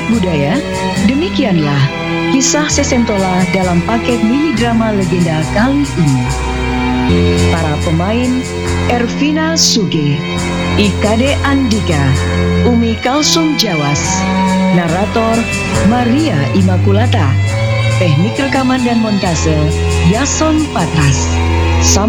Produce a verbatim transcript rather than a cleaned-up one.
Sobat Budaya, demikianlah kisah Sesentola dalam paket mini drama legenda kali ini. Para pemain: Ervina Suge, Ikade Andika, Umi Kalsum Jawas, narator Maria Imakulata, teknik rekaman dan montase Yason Patras.